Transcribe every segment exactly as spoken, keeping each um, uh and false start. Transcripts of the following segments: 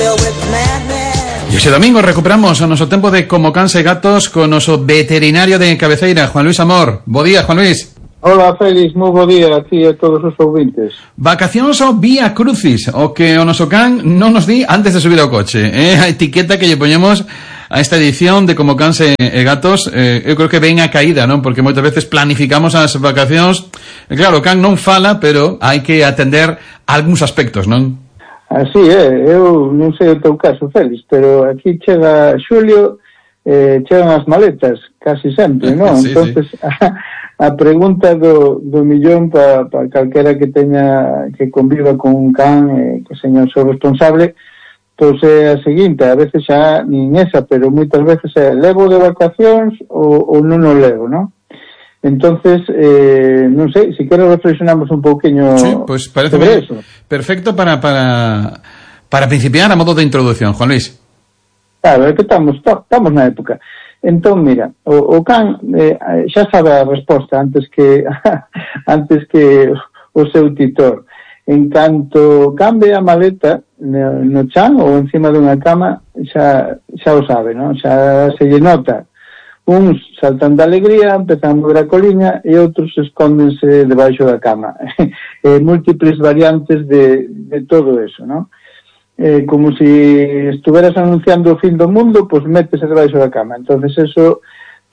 E ese domingo recuperamos o noso tempo de Como Cans e Gatos con o noso veterinario de cabeceira, Juan Luis Amor. Bo día, Juan Luis. Hola, Félix, moi bo día a ti e a todos os ouvintes. Vacacións ao Vía Crucis, o que o noso can non nos di antes de subir ao coche. É eh? a etiqueta que lle poñemos a esta edición de Como Cans e, e Gatos. Eh, eu creo que ven a caída, non? Porque moitas veces planificamos as vacacións. E claro, o can non fala, pero hai que atender algúns aspectos, non? Así é, eu non sei o teu caso, Félix, pero aquí chega xulio, eh, chegan as maletas, casi sempre, non? Sí, entonces sí. A, a pregunta do, do millón para pa calquera que teña, que conviva con un can, eh, que seña o seu responsable, pois é a seguinte, a veces xa nin esa, pero moitas veces é levo de vacacións ou, ou non o levo, non? Entonces, eh, non sei, si quero reflexionamos un pouquiño sí, pues parece sobre bien, eso. Perfecto para, para, para principiar a modo de introducción, Juan Luis. Claro, é que estamos, estamos na época. Entón, mira, o, o can eh, xa sabe a resposta antes que antes que o seu titor. En canto cambie a maleta no, no chan ou encima dunha cama, xa, xa o sabe, non? Xa se lle nota. Uns saltan de alegría, empezan a mover a coliña e outros escóndense debaixo da cama. eh, múltiples variantes de, de todo eso, non? Eh, como si estuveras anunciando o fin do mundo, pois métese debaixo da cama. Entonces eso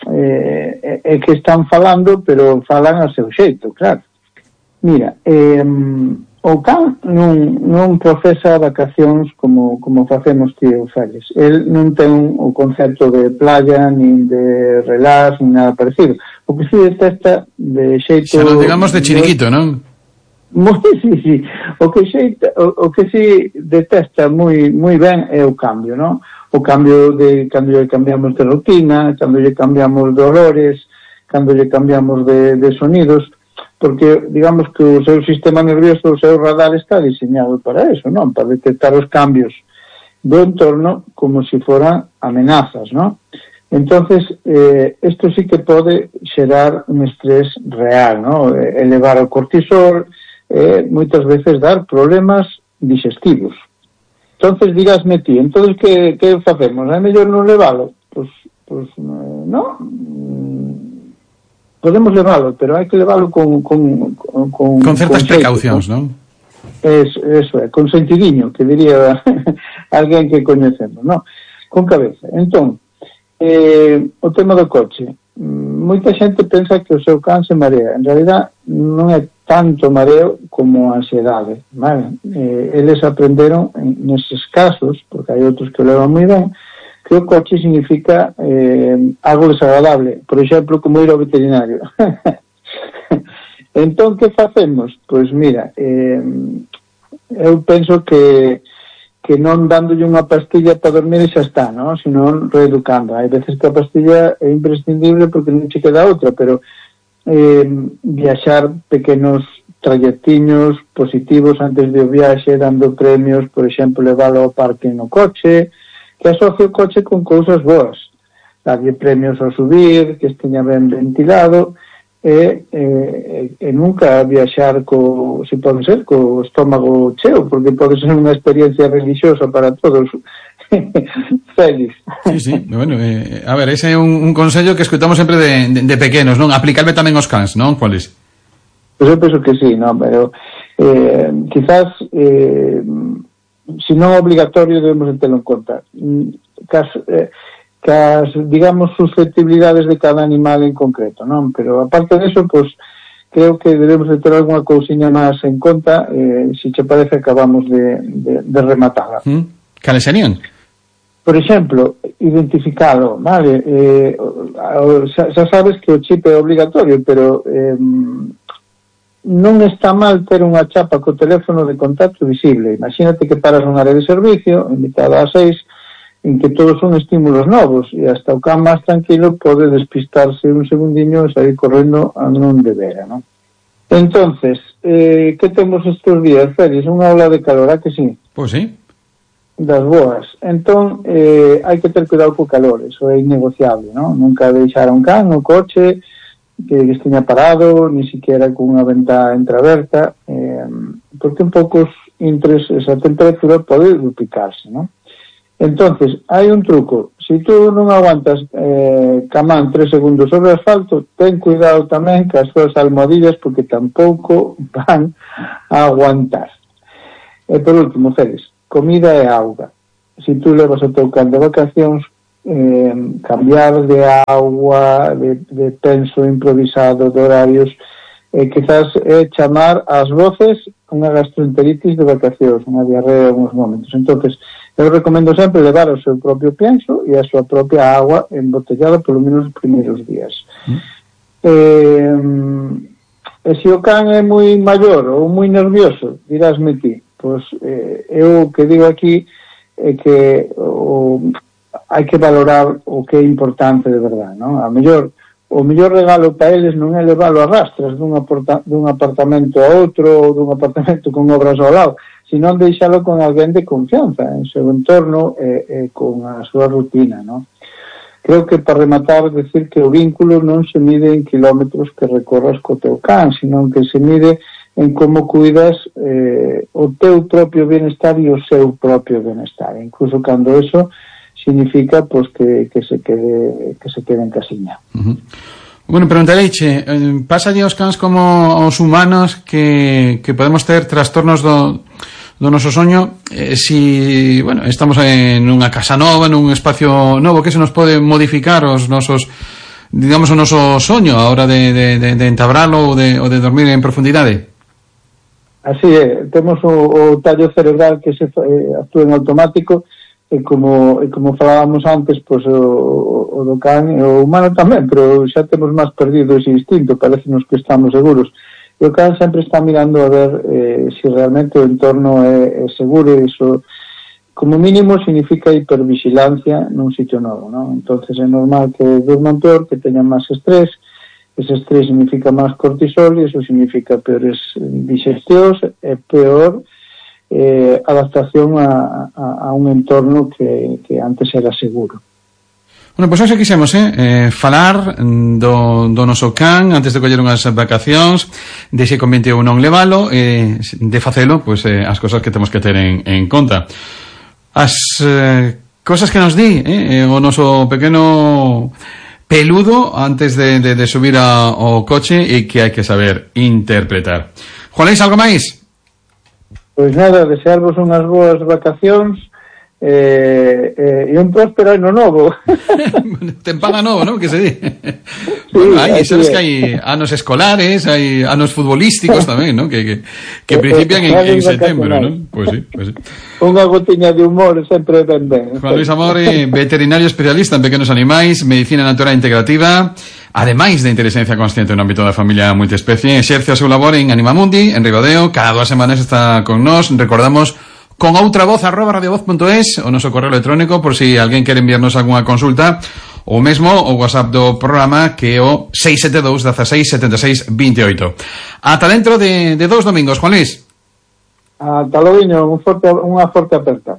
eh, é que están falando, pero falan a seu xeito, claro. Mira, eh, o can non, non profesa vacacións como, como facemos ti e o Félix. El non ten o concepto de playa, nin de relax, nin nada parecido. O que si detesta de xeito... Xa non digamos de chiriquito, non? Moi, sí, sí. O que xeita, o, o que si detesta moi moi ben é o cambio, non? O cambio de cando lle cambiamos de rutina, cando lle cambiamos de olores, cando lle cambiamos de, de sonidos, porque digamos que o seu sistema nervioso, o seu radar está diseñado para eso, non? Para detectar os cambios do entorno como se si foran amenazas, non? Entonces, eh, esto sí que pode xerar un estrés real, non? Elevar o cortisol, eh, moitas veces dar problemas digestivos. Entonces, dígasme ti, entonces que, que facemos? É mellor non levalo? Pois, pois, non? Podemos leválo, pero hai que leválo con con con, con certas con precaucións, non? Eso, eso é, con sentidiño, que diría alguén que coñecemos, non? Con cabeza. Entón, eh, o tema do coche. Moita xente pensa que o seu can se marea. En realidad, non é tanto mareo como a ansiedade, vale? Eh, eles aprenderon neses casos, porque hai outros que o levan moi ben, que o coche significa eh, algo desagradable, por exemplo, como ir ao veterinario. Entón, que facemos? Pois mira, eh, eu penso que que non dándolle unha pastilla para dormir xa está, non? Sino reeducando. Hai veces que a pastilla é imprescindible porque non che queda outra, pero eh, viaxar pequenos trayectiños positivos antes do viaxe, dando premios, por exemplo, leválo ao parque no coche, que asocie o coche con cousas boas, darlle premios ao subir, que esteña ben ventilado, e, e, e nunca viaxar co, se pode ser, co estómago cheo, porque pode ser unha experiencia religiosa para todos. Félix. Sí, sí, bueno, eh, a ver, ese é un, un consello que escutamos sempre de, de, de pequenos, non? Aplicarme tamén aos cans, non? Cuáles? Pois eu penso que sí, non, pero eh, quizás eh, se non é obligatorio debemos de telo en conta. Cas, eh, cas, digamos, susceptibilidades de cada animal en concreto, non? Pero aparte de eso, pues, creo que debemos de ter alguna cousiña máis en conta, eh, se che parece acabamos de, de, de rematala. ¿Mm? Cales serían? Por exemplo, identificalo, vale? Eh, xa, xa sabes que o chip é obligatorio, pero eh, non está mal ter unha chapa co teléfono de contacto visible. Imagínate que paras unha área de servicio, invitada a seis, en que todos son estímulos novos, e hasta o can máis tranquilo pode despistarse un segundiño e sair correndo a non debera, non? Entonces, eh, que temos estes días, Félix? Unha ola de calor, a que sí? Pois sí. Das boas. Entón, eh, hai que ter cuidado co calor, eso é innegociable, non? Nunca deixar un can no coche que esteña parado, ni siquiera con unha ventá entreaberta. Eh, porque en poucos intres esa temperatura pode duplicarse, non? Entonces, hai un truco. Se tú non aguantas eh, camán tres segundos sobre o asfalto, ten cuidado tamén que as súas almohadillas, porque tampouco van a aguantar. E por último, Félix, comida e auga. Se tú levas o teu can de vacacións, eh, cambiar de agua, de, de penso improvisado, de horarios, eh, quizás é eh, chamar ás voces unha gastroenteritis de vacacións, unha diarrea en uns momentos. Entonces, eu recomendo sempre levar o seu propio pienso e a súa propia agua embotellada polo menos os primeiros días. Mm. Eh, e se o can é moi maior ou moi nervioso, dirásme ti, pois eh, eu o que digo aquí é que o hai que valorar o que é importante de verdade, non? A mellor, o mellor regalo para eles non é levalo a rastras dun, aporta, dun apartamento a outro ou dun apartamento con obras ao lado, sino deixalo con alguén de confianza en seu entorno e, e con a súa rutina, non? Creo que para rematar decir que o vínculo non se mide en kilómetros que recorras co teu can, sino que se mide en como cuidas eh, o teu propio bienestar e o seu propio bienestar, incluso cando eso significa pues que, que se quede que se quede en casiña. Uh-huh. Bueno, preguntareiche, eh, pasalle aos cans como aos humanos que, que podemos ter trastornos do, do noso soño, eh, si, bueno, estamos en unha casa nova, nun espacio novo, que se nos pode modificar os nosos, digamos, o noso soño a hora de, de, de, de entabralo ou de, ou de dormir en profundidade? Así é, temos o, o tallo cerebral que se eh, actúa en automático. E como, e como falábamos antes, pois o, o, o do can e o humano tamén, pero xa temos máis perdido ese instinto, parecenos que estamos seguros. E o can sempre está mirando a ver eh, se si realmente o entorno é, é seguro, e iso, como mínimo, significa hipervigilancia nun sitio novo, non? Entonces é normal que durman peor, que teñan máis estrés, ese estrés significa máis cortisol, e iso significa peores digestións e peor Eh, adaptación a, a, a un entorno que, que antes era seguro. Bueno, pois pues, hoxe quixemos eh, eh, falar do, do noso can antes de coller unhas vacacións, de se convente ou non levalo, eh, de facelo, pois pues, eh, as cosas que temos que ter en, en conta. As eh, cosas que nos di eh, o noso pequeno peludo antes de, de, de subir a, ao coche e que hai que saber interpretar. Juan Luis, algo máis? Pois nada, desearvos unhas boas vacacións eh, eh, e un próspero ano novo. Tempana novo, non? Que se di? Sí, bueno, hai, sabes é. que hai anos escolares, hai anos futbolísticos tamén, non? Que, que, que principian en, en setembro, non? Pois sí, pois sí. Unha gotiña de humor sempre ben ben. Juan Luis Amore, veterinario especialista en pequenos animais, medicina natural integrativa, ademais de inteligencia consciente no ámbito da familia multiespecie, exerce o seu labor en Animamundi, en Ribadeo, cada dúas semanas está con nós, recordamos, con outra voz, arroba radiovoz punto es, o noso correo electrónico, por si alguén quere enviarnos algunha consulta, ou mesmo o WhatsApp do programa, que é o seis sete dous, dezasseis, setenta e seis, vinte e oito. Ata dentro de, de dous domingos, Juan Luis. Ata logo, un forte, unha forte aperta.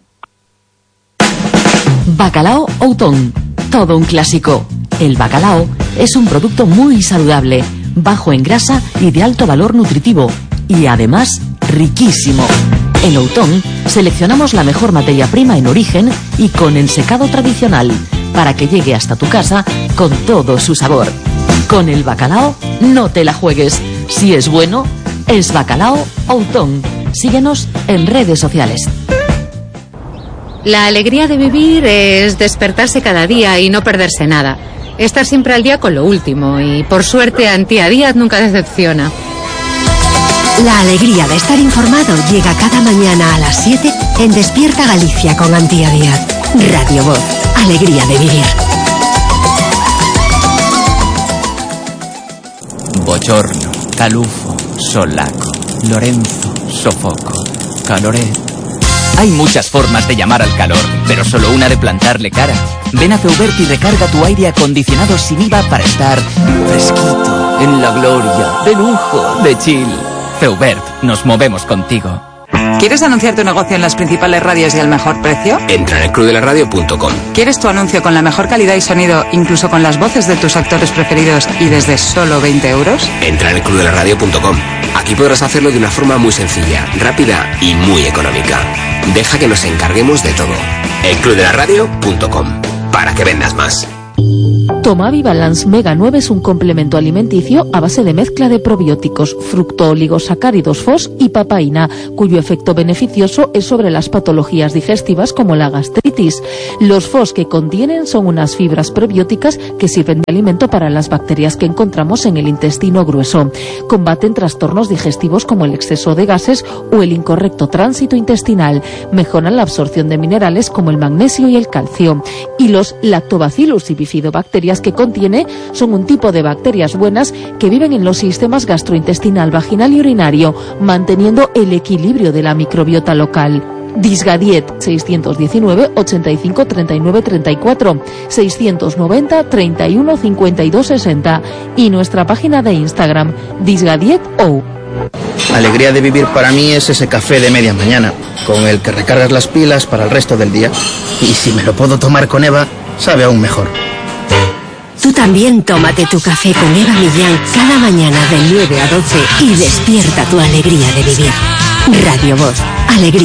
Bacalao Outón, todo un clásico. El bacalao es un producto muy saludable, bajo en grasa y de alto valor nutritivo, y además riquísimo. En Outón seleccionamos la mejor materia prima en origen y con ensecado tradicional, para que llegue hasta tu casa con todo su sabor. Con el bacalao no te la juegues. Si es bueno, es Bacalao Outón. Síguenos en redes sociales. La alegría de vivir es despertarse cada día y no perderse nada. Estar siempre al día con lo último, y por suerte Antía Díaz nunca decepciona. La alegría de estar informado llega cada mañana a las siete en Despierta Galicia con Antía Díaz. Radio Voz, alegría de vivir. Bochorno, Calufo, Solaco, Lorenzo, Sofoco, Caloret. Hay muchas formas de llamar al calor, pero solo una de plantarle cara. Ven a Feubert y recarga tu aire acondicionado sin I V A para estar fresquito, en la gloria, de lujo, de chill. Feubert, nos movemos contigo. ¿Quieres anunciar tu negocio en las principales radios y al mejor precio? Entra en el club de la radio punto com. ¿Quieres tu anuncio con la mejor calidad y sonido, incluso con las voces de tus actores preferidos y desde solo veinte euros? Entra en el club de la radio punto com. Aquí podrás hacerlo de una forma muy sencilla, rápida y muy económica. Deja que nos encarguemos de todo. el club de la radio punto com, para que vendas más. Tomavi Balance Mega nueve es un complemento alimenticio a base de mezcla de probióticos, fructooligosacáridos F O S y papaína, cuyo efecto beneficioso es sobre las patologías digestivas como la gastritis. Los F O S que contienen son unas fibras probióticas que sirven de alimento para las bacterias que encontramos en el intestino grueso. Combaten trastornos digestivos como el exceso de gases o el incorrecto tránsito intestinal. Mejoran la absorción de minerales como el magnesio y el calcio. Y los lactobacillus y bifidobacterias que contiene son un tipo de bacterias buenas que viven en los sistemas gastrointestinal, vaginal y urinario, manteniendo el equilibrio de la microbiota local. Disgadiet seiscientos diecinueve ochenta y cinco treinta y nueve treinta y cuatro, seiscientos noventa treinta y uno cincuenta y dos sesenta y nuestra página de Instagram Disgadiet O. Alegría de vivir para mí es ese café de media mañana, con el que recargas las pilas para el resto del día. Y si me lo puedo tomar con Eva, sabe aún mejor. Tú también tómate tu café con Eva Millán cada mañana de nueve a doce y despierta tu alegría de vivir. Radio Voz, alegría.